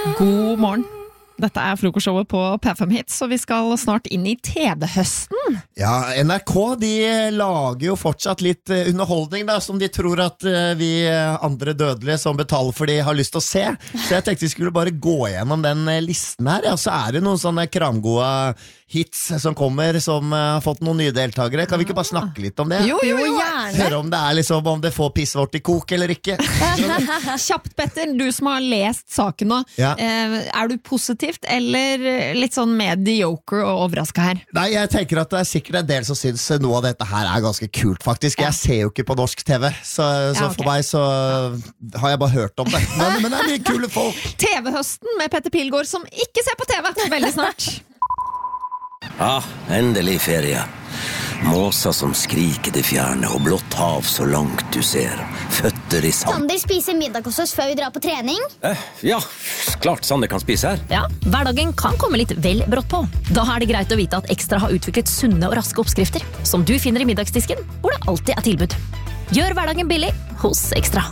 God morgen. Dette frokostshowet på P5 Hits, og vi skal snart inn I TV-høsten. Ja, NRK de lager jo fortsatt litt underholdning da, som de tror at vi andre dødelige som betaler for de har lyst til å se. Så jeg tenkte vi skulle bare gå gjennom den listen her, ja, så det noen sånne kramgode hits som kommer, som har fått noen nye deltagere. Kan vi ikke bare snakke litt om det? Jo, gjerne. Høre om det liksom, om det får piss vårt I kok eller ikke. Kjapt, Petter, du som har lest saken nå, Ja. du positivt eller litt sånn mediocre og overrasket her? Nei, jeg tenker at det sikkert en del som synes noe av dette her ganske kult faktisk. Jeg ser jo ikke på norsk TV, så ok. for meg så har jeg bare hørt om det. Men det mye kule folk. TV-høsten med Petter Pilgaard som ikke ser på TV, veldig snart. Endelig ferie. Måser som skriker det fjerne, og blått hav så langt du ser. Føtter I sand. Sander spiser middag hos oss før vi drar på trening. Ja, klart Sander kan spise her. Ja, hverdagen kan komme litt vel brått på. Da det greit å vite at Ekstra har utviklet sunne og raske oppskrifter, som du finner I middagsdisken, hvor det alltid tilbud. Gjør hverdagen billig hos Ekstra.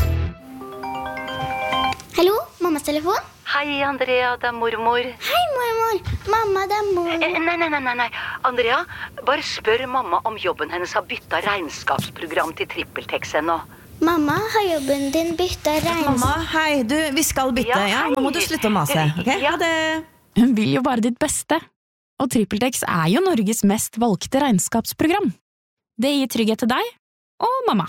Hallo, mammas telefon? Hei, Andrea, det mormor. Hei, mormor. Mamma, det mor. Nei. Andrea, bare spør mamma om jobben hennes har byttet regnskapsprogram til TrippelTex ennå. Mamma, har jobben din byttet Mamma, hei, vi skal bytte, Ja, hei. Nå må du slutte å mase, ok? Ja. Ha det. Hun vil jo bare ditt beste. Og TrippelTex jo Norges mest valgte regnskapsprogram. Det gir trygghet til deg og mamma.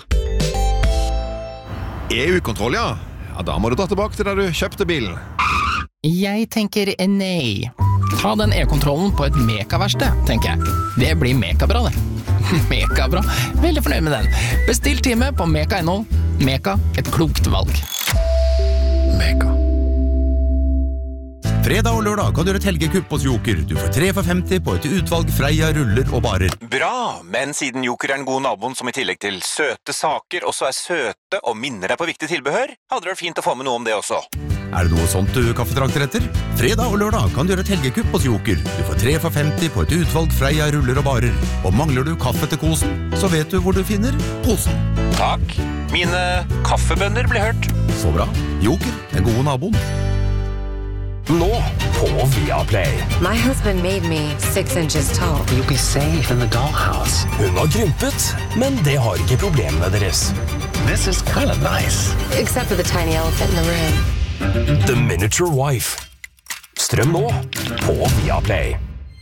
EU-kontroll, ja. Da må du dra tilbake til der du kjøpte bilen. Jeg tenker nei. Ta den e-kontrollen på et Meka-verksted, tenker jeg. Det blir Meka-bra, det. Meka-bra. Veldig fornøyd med den. Bestill time på Meka.no. Meka, et klokt valg. Meka. Fredag og lørdag kan du gjøre et helgekupp hos Joker. Du får 3 for 50 på et utvalg Freia, ruller og barer. Bra, men siden Joker den gode naboen som I tillegg til søte saker også søte og minner deg på viktig tilbehør, hadde det vært fint å få med noe om det også. Det noe sånt du kaffetrakter etter? Fredag og lørdag kan du gjøre et helgekupp hos Joker. Du får 3 for 50 på et utvalg Freia, ruller og barer. Og mangler du kaffe til kosen, så vet du hvor du finner kosen. Takk. Mine kaffebønner ble hørt. Så bra. Joker, den gode naboen. Nå på Viaplay. My husband made me 6 inches tall. You'll be safe in the dollhouse. Hun har krympet, men det har ikke problemene deres. This is kind of nice. Except for the tiny elephant in the room. The Miniature Wife. Strøm nå på Viaplay.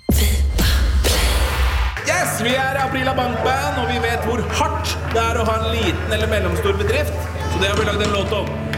Yes, vi Aprila Bankband, og vi vet hvor hardt det å ha en liten eller mellomstor bedrift. Så det har vi lagd en låt om.